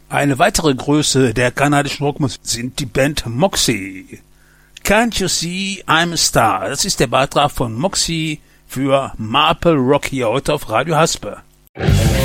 Eine weitere Größe der kanadischen Rockmusik sind die Band Moxie. Can't You See I'm a Star? Das ist der Beitrag von Moxie für Maple Rock hier heute auf Radio Haspe.